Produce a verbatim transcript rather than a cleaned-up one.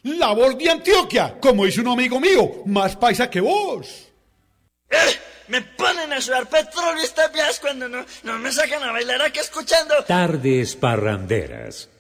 La voz de Antioquia, como dice un amigo mío, más paisa que vos. ¡Eh! Me ponen a sudar petróleo estas vías cuando no, no me sacan a bailar aquí escuchando Tardes Parranderas.